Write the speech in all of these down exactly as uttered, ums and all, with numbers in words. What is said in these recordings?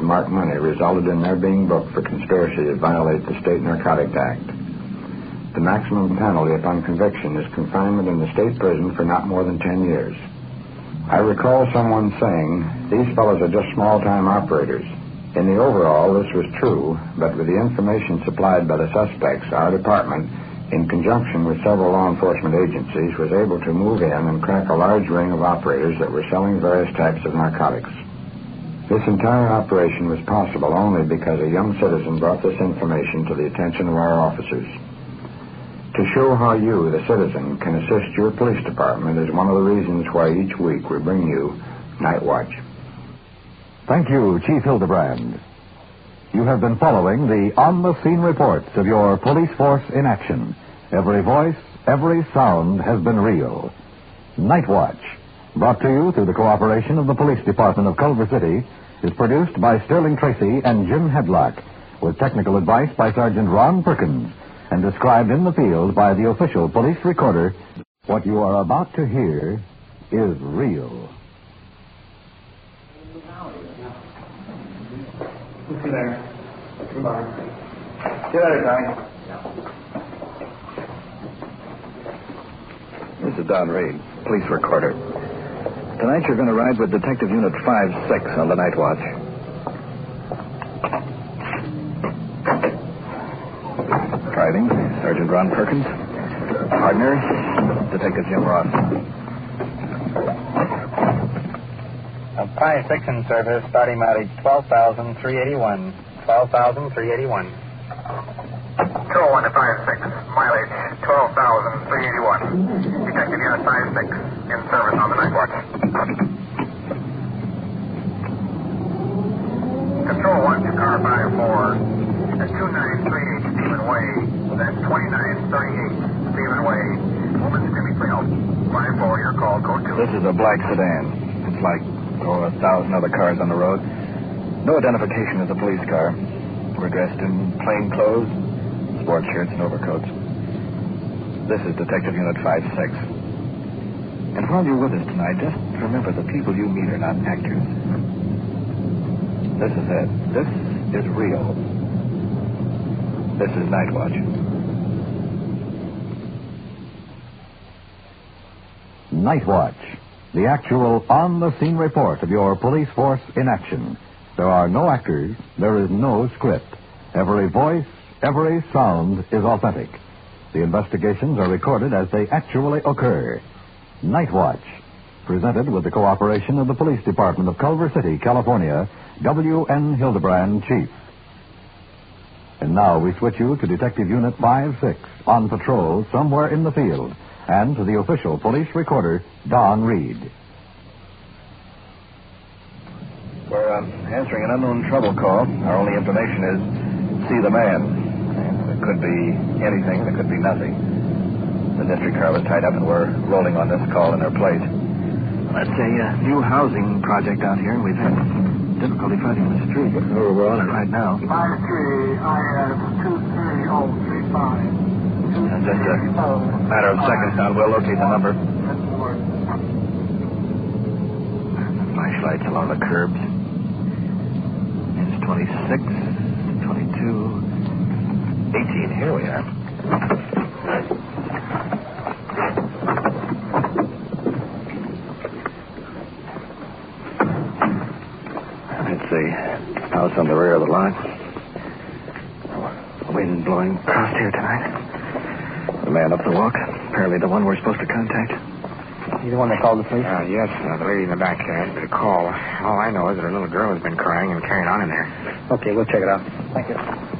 marked money resulted in their being booked for conspiracy that violates the State Narcotics Act. The maximum penalty upon conviction is confinement in the state prison for not more than ten years. I recall someone saying, these fellows are just small-time operators. In the overall, this was true, but with the information supplied by the suspects, our department, in conjunction with several law enforcement agencies, was able to move in and crack a large ring of operators that were selling various types of narcotics. This entire operation was possible only because a young citizen brought this information to the attention of our officers. To show how you, the citizen, can assist your police department is one of the reasons why each week we bring you Night Watch. Thank you, Chief Hildebrand. You have been following the on-the-scene reports of your police force in action. Every voice, every sound has been real. Night Watch, brought to you through the cooperation of the Police Department of Culver City, is produced by Sterling Tracy and Jim Hedlock, with technical advice by Sergeant Ron Perkins, and described in the field by the official police recorder. What you are about to hear is real. See you later. Goodbye. See you later, Tony. This is Don Reed, police recorder. Tonight you're going to ride with Detective Unit five six on the Night Watch. Driving, Sergeant Ron Perkins. Partner, Detective Jim Ross. A five six in service, starting mileage twelve thousand three eighty-one. twelve thousand three eighty-one. two oh one to five six, mileage twelve thousand three eighty-one. Detective Unit five six in service on the Night Watch. Control one to car five four at two nine three eight Stephen Way. That's twenty-nine thirty-eight Stephen Way. Woman Jimmy Trail. five four, your call, code two. This is a black sedan. It's like, oh, a thousand other cars on the road. No identification as a police car. We're dressed in plain clothes, sports shirts and overcoats. This is Detective Unit five six. And while you're with us tonight, just remember the people you meet are not actors. This is it. This is real. This is Night Watch. Night Watch, the actual on-the-scene report of your police force in action. There are no actors. There is no script. Every voice, every sound is authentic. The investigations are recorded as they actually occur. Night Watch, presented with the cooperation of the Police Department of Culver City, California, W N Hildebrand, Chief. And now we switch you to Detective Unit five six, on patrol somewhere in the field, and to the official police recorder, Don Reed. We're uh, answering an unknown trouble call. Our only information is, see the man. And it could be anything, it could be nothing. The district car was tied up and we're rolling on this call in their plate. That's a uh, new housing project out here. We've had difficulty finding the street. Oh, we're on it right now. five three, I have two three oh three five. In just a matter of seconds now, we'll locate the number. Flashlights along the curbs. It's twenty-six, twenty-two, eighteen. Here we are. It's the house on the rear of the lot. Wind blowing across here tonight. The man up the walk. Apparently the one we're supposed to contact. You the one that called the police? Uh, yes, uh, the lady in the back uh, answered a call. All I know is that her little girl has been crying and carrying on in there. Okay, we'll check it out. Thank you.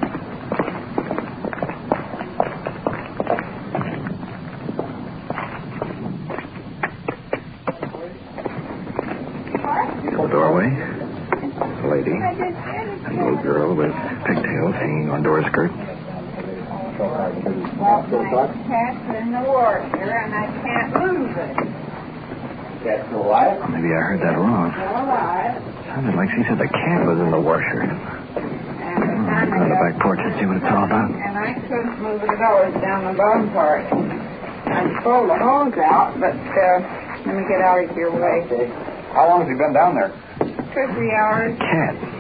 In the doorway, a lady, a little girl with pigtails hanging on door skirt. Well, my cat's in the washer, and I can't lose it. Cat's still alive? Maybe I heard that wrong. Still alive. Sounded like she said the cat was in the washer. And the Hmm, time go on the I back porch and see what it's all about. And I couldn't move the doors down the bottom part. I pulled the hose out, but uh, let me get out of your way. How long has he been down there? Two or three hours. Cat.